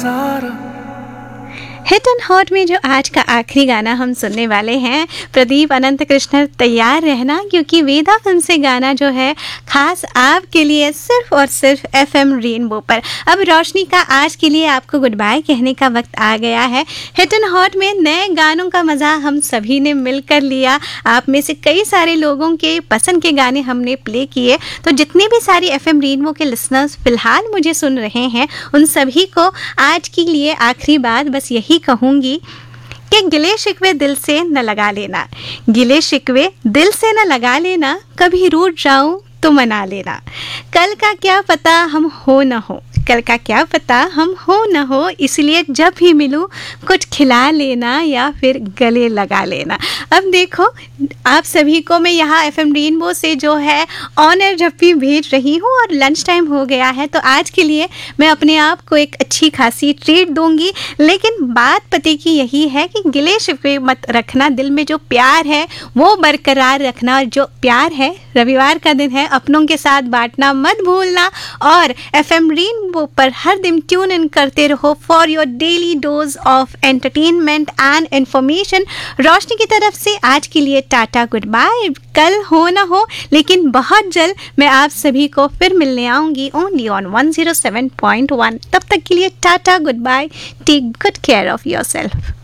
Hit and hot में जो आज का आखिरी गाना हम सुनने वाले हैं, प्रदीप अनंत कृष्ण तैयार रहना, क्योंकि वेदा फिल्म से गाना जो है खास आपके लिए सिर्फ और सिर्फ एफएम रेनबो पर। अब रोशनी का आज के लिए आपको गुड बाय कहने का वक्त आ गया है। हिट एंड हॉट में नए गानों का मज़ा हम सभी ने मिलकर लिया। आप में से कई सारे लोगों के पसंद के गाने हमने प्ले किए। तो जितने भी सारे एफएम रेनबो के लिसनर्स फिलहाल मुझे सुन रहे हैं, उन सभी को आज के लिए आखिरी बात बस यही कहूँगी कि गिले शिकवे दिल से न लगा लेना, गिले शिकवे दिल से न लगा लेना, कभी रूठ जाऊं तो मना लेना। कल का क्या पता हम हो न हो, कल का क्या पता हम हो न हो, इसलिए जब भी मिलूं कुछ खिला लेना या फिर गले लगा लेना। अब देखो, आप सभी को मैं यहाँ एफएम रेनबो से जो है ऑन एयर झप्पी भेज रही हूँ और लंच टाइम हो गया है, तो आज के लिए मैं अपने आप को एक अच्छी खासी ट्रीट दूंगी। लेकिन बात पते की यही है कि गिले शिकवे मत रखना, दिल में जो प्यार है वो बरकरार रखना, और जो प्यार है रविवार का दिन है, अपनों के साथ बांटना मत भूलना। और एफएम रेनबो पर हर दिन ट्यून इन करते रहो for your daily dose of entertainment and information. रोशनी की तरफ से आज के लिए टाटा गुड बाय। कल हो ना हो, लेकिन बहुत जल्द मैं आप सभी को फिर मिलने आऊंगी ओनली ऑन 107.1। तब तक के लिए tata good bye, take good care of yourself.